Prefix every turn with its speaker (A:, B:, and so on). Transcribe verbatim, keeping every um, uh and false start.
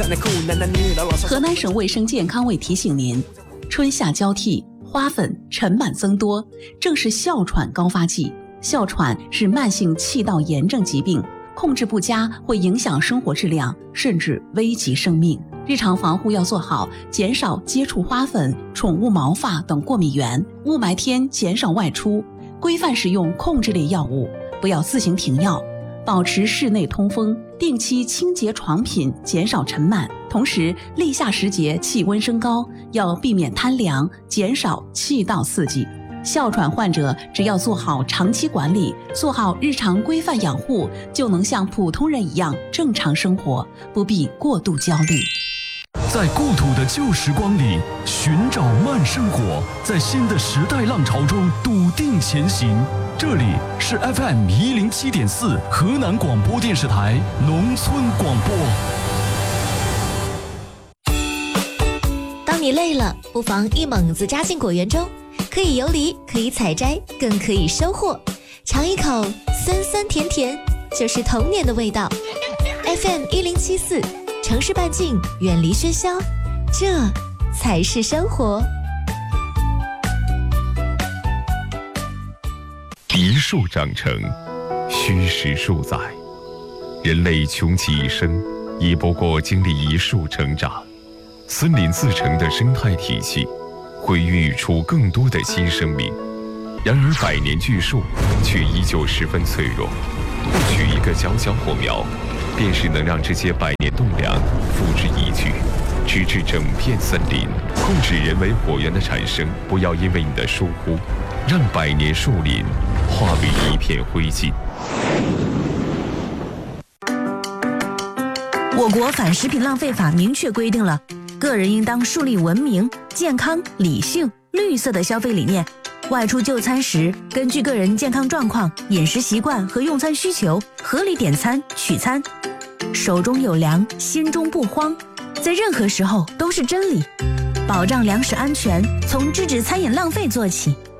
A: 河南省卫生健康委提醒您，春夏交替，花粉、尘螨增多，正是哮喘高发季。哮喘是慢性气道炎症疾病，控制不佳会影响生活质量，甚至危及生命。日常防护要做好，减少接触花粉、宠物毛发等过敏源，雾霾天减少外出，规范使用控制类药物，不要自行停药，保持室内通风，定期清洁床品，减少尘螨。同时，立夏时节气温升高，要避免贪凉，减少气道刺激。哮喘患者只要做好长期管理，做好日常规范养护，就能像普通人一样正常生活，不必过度焦虑。
B: 在故土的旧时光里寻找慢生活，在新的时代浪潮中笃定前行。这里是 F M 一零七点四河南广播电视台农村广播。
C: 当你累了，不妨一猛子扎进果园中，可以游离，可以采摘，更可以收获，尝一口酸酸甜甜，就是童年的味道。F M 一零七四，城市半径，远离喧嚣，这才是生活。
D: 一树长成，虚实数载。人类穷其一生，亦不过经历一树成长。森林自成的生态体系，会孕育出更多的新生命。然而百年巨树却依旧十分脆弱，不取一个小小火苗，便是能让这些百年栋梁付之一炬，直至整片森林。控制人为火源的产生，不要因为你的疏忽，让百年树林化为一片灰烬。
E: 我国反食品浪费法明确规定了，个人应当树立文明、健康、理性、绿色的消费理念。外出就餐时，根据个人健康状况、饮食习惯和用餐需求，合理点餐、取餐。手中有粮，心中不慌，在任何时候都是真理。保障粮食安全，从制止餐饮浪费做起。